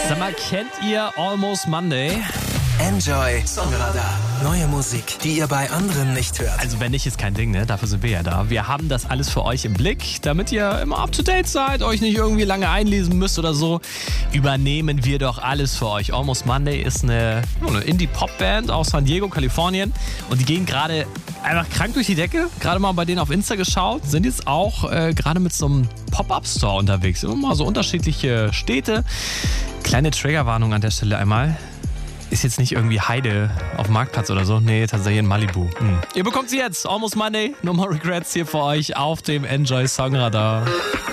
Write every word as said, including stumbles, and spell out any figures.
Sag mal, kennt ihr Almost Monday? Enjoy Songradar. Neue Musik, die ihr bei anderen nicht hört. Also wenn nicht, ist kein Ding, ne? Dafür sind wir ja da. Wir haben das alles für euch im Blick, damit ihr immer up-to-date seid, euch nicht irgendwie lange einlesen müsst oder so. Übernehmen wir doch alles für euch. Almost Monday ist eine, eine Indie-Pop-Band aus San Diego, Kalifornien. Und die gehen gerade einfach krank durch die Decke. Gerade mal bei denen auf Insta geschaut. Sind jetzt auch äh, gerade mit so einem Pop-Up-Store unterwegs. Immer mal so unterschiedliche Städte. Kleine Triggerwarnung an der Stelle einmal. Ist jetzt nicht irgendwie Heide auf dem Marktplatz oder so. Nee, tatsächlich in Malibu. Hm. Ihr bekommt sie jetzt. Almost Monday. No more regrets hier für euch auf dem Enjoy Songradar.